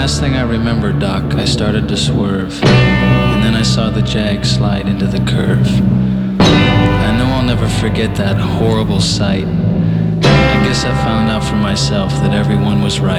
last thing I remember, Doc. I started to swerve, and then I saw the Jag slide into the curve. I know I'll never forget that horrible sight. I guess I found out for myself that everyone was right.